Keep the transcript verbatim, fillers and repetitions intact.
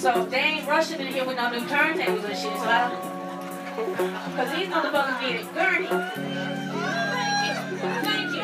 So they ain't rushing in here with no new turntables and shit. So I don't. Because these motherfuckers need a gurney. Thank you. Thank you.